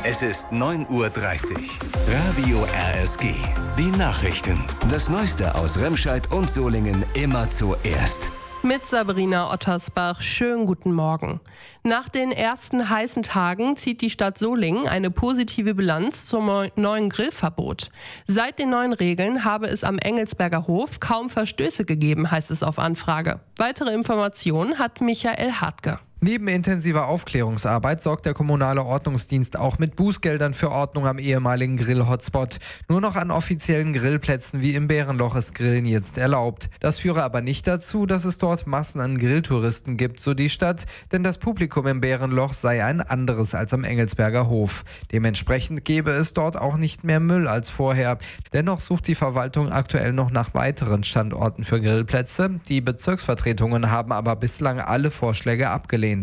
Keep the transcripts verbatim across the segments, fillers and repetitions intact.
Es ist neun Uhr dreißig. Radio R S G. Die Nachrichten. Das Neueste aus Remscheid und Solingen immer zuerst. Mit Sabrina Ottersbach. Schönen guten Morgen. Nach den ersten heißen Tagen zieht die Stadt Solingen eine positive Bilanz zum neuen Grillverbot. Seit den neuen Regeln habe es am Engelsberger Hof kaum Verstöße gegeben, heißt es auf Anfrage. Weitere Informationen hat Michael Hartke. Neben intensiver Aufklärungsarbeit sorgt der kommunale Ordnungsdienst auch mit Bußgeldern für Ordnung am ehemaligen Grill-Hotspot. Nur noch an offiziellen Grillplätzen wie im Bärenloch ist Grillen jetzt erlaubt. Das führe aber nicht dazu, dass es dort Massen an Grilltouristen gibt, so die Stadt, denn das Publikum im Bärenloch sei ein anderes als am Engelsberger Hof. Dementsprechend gäbe es dort auch nicht mehr Müll als vorher. Dennoch sucht die Verwaltung aktuell noch nach weiteren Standorten für Grillplätze. Die Bezirksvertretungen haben aber bislang alle Vorschläge abgelehnt.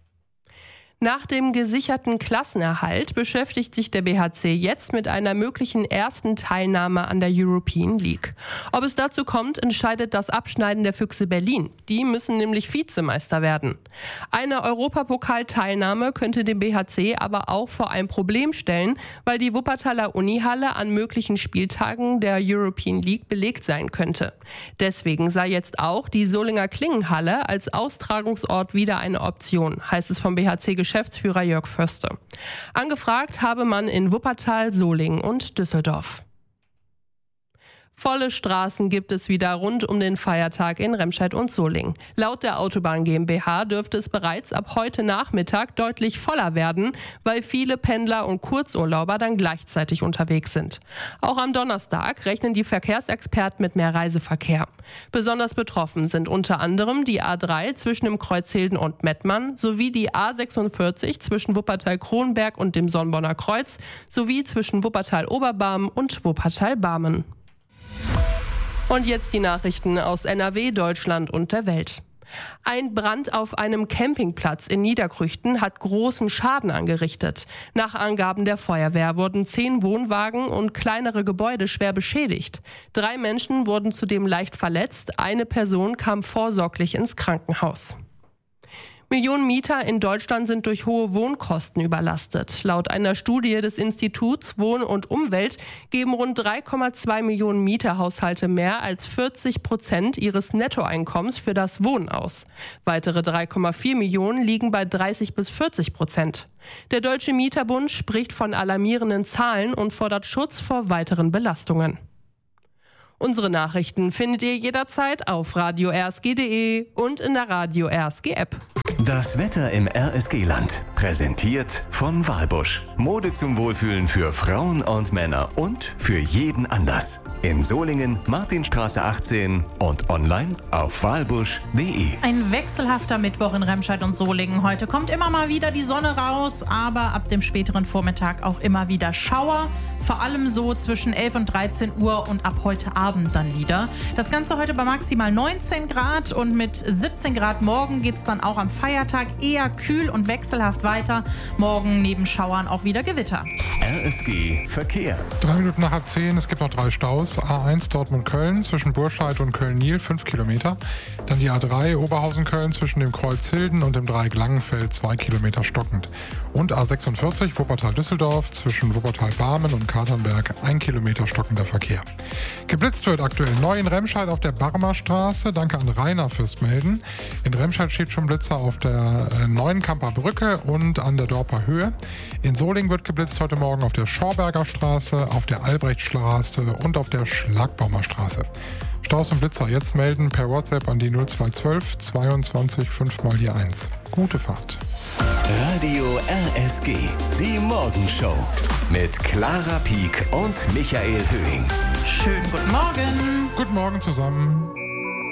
Nach dem gesicherten Klassenerhalt beschäftigt sich der B H C jetzt mit einer möglichen ersten Teilnahme an der European League. Ob es dazu kommt, entscheidet das Abschneiden der Füchse Berlin. Die müssen nämlich Vizemeister werden. Eine Europapokalteilnahme könnte den B H C aber auch vor ein Problem stellen, weil die Wuppertaler Unihalle an möglichen Spieltagen der European League belegt sein könnte. Deswegen sei jetzt auch die Solinger Klingenhalle als Austragungsort wieder eine Option, heißt es vom B H C-Geschäftsführer Geschäftsführer Jörg Förste. Angefragt habe man in Wuppertal, Solingen und Düsseldorf. Volle Straßen gibt es wieder rund um den Feiertag in Remscheid und Solingen. Laut der Autobahn GmbH dürfte es bereits ab heute Nachmittag deutlich voller werden, weil viele Pendler und Kurzurlauber dann gleichzeitig unterwegs sind. Auch am Donnerstag rechnen die Verkehrsexperten mit mehr Reiseverkehr. Besonders betroffen sind unter anderem die A drei zwischen dem Kreuz Hilden und Mettmann sowie die A sechsundvierzig zwischen Wuppertal-Kronberg und dem Sonnborner Kreuz sowie zwischen Wuppertal-Oberbarmen und Wuppertal-Barmen. Und jetzt die Nachrichten aus N R W, Deutschland und der Welt. Ein Brand auf einem Campingplatz in Niederkrüchten hat großen Schaden angerichtet. Nach Angaben der Feuerwehr wurden zehn Wohnwagen und kleinere Gebäude schwer beschädigt. Drei Menschen wurden zudem leicht verletzt. Eine Person kam vorsorglich ins Krankenhaus. Millionen Mieter in Deutschland sind durch hohe Wohnkosten überlastet. Laut einer Studie des Instituts Wohn und Umwelt geben rund drei Komma zwei Millionen Mieterhaushalte mehr als vierzig Prozent ihres Nettoeinkommens für das Wohnen aus. Weitere drei Komma vier Millionen liegen bei dreißig bis vierzig Prozent. Der Deutsche Mieterbund spricht von alarmierenden Zahlen und fordert Schutz vor weiteren Belastungen. Unsere Nachrichten findet ihr jederzeit auf radio r s g punkt d e und in der Radio R S G App. Das Wetter im R S G-Land. Präsentiert von Walbusch. Mode zum Wohlfühlen für Frauen und Männer und für jeden Anlass. In Solingen, Martinstraße achtzehn und online auf walbusch punkt d e. Ein wechselhafter Mittwoch in Remscheid und Solingen. Heute kommt immer mal wieder die Sonne raus, aber ab dem späteren Vormittag auch immer wieder Schauer. Vor allem so zwischen elf und dreizehn Uhr und ab heute Abend dann wieder. Das Ganze heute bei maximal neunzehn Grad und mit siebzehn Grad morgen geht es dann auch am Feiertag eher kühl und wechselhaft weiter. Morgen neben Schauern auch wieder Gewitter. R S G Verkehr. Drei Minuten nach halb zehn, es gibt noch drei Staus. A eins Dortmund-Köln zwischen Burscheid und Köln-Niel, fünf Kilometer. Dann die A drei Oberhausen-Köln zwischen dem Kreuz Hilden und dem Dreieck Langenfeld, zwei Kilometer stockend. Und A sechsundvierzig Wuppertal-Düsseldorf zwischen Wuppertal-Barmen und Katernberg, ein Kilometer stockender Verkehr. Geblitzt wird aktuell neu in Remscheid auf der Barmer Straße. Danke an Rainer fürs Melden. In Remscheid steht schon Blitzer auf der äh, Neuenkamper Brücke und an der Dorper Höhe. In Solingen wird geblitzt heute Morgen auf der Schorberger Straße, auf der Albrechtstraße und auf der Schlagbaumer Straße. Staus und Blitzer jetzt melden per WhatsApp an die null zwei eins zwei zweiundzwanzig fünf mal die eins. Gute Fahrt. Radio R S G, die Morgenshow mit Clara Pieck und Michael Höhing. Schönen guten Morgen. Guten Morgen zusammen.